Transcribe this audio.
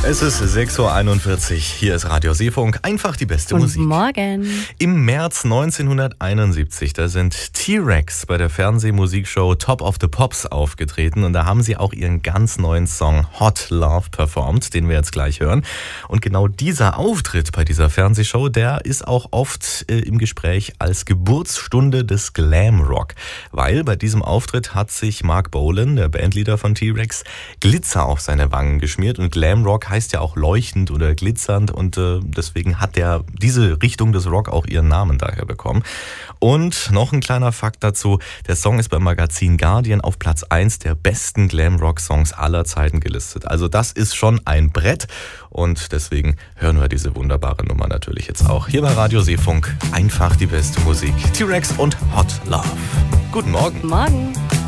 Es ist 6.41 Uhr, hier ist Radio Seefunk, einfach die beste Musik. Guten Morgen. Im März 1971, da sind T-Rex bei der Fernsehmusikshow Top of the Pops aufgetreten und da haben sie auch ihren ganz neuen Song Hot Love performt, den wir jetzt gleich hören. Und genau dieser Auftritt bei dieser Fernsehshow, der ist auch oft im Gespräch als Geburtsstunde des Glamrock, weil bei diesem Auftritt hat sich Marc Bolan, der Bandleader von T-Rex, Glitzer auf seine Wangen geschmiert und Glamrock heißt ja auch leuchtend oder glitzernd und deswegen hat diese Richtung des Rock auch ihren Namen daher bekommen. Und noch ein kleiner Fakt dazu, der Song ist beim Magazin Guardian auf Platz 1 der besten Glamrock-Songs aller Zeiten gelistet. Also das ist schon ein Brett und deswegen hören wir diese wunderbare Nummer natürlich jetzt auch. Hier bei Radio Seefunk, einfach die beste Musik. T-Rex und Hot Love. Guten Morgen. Morgen.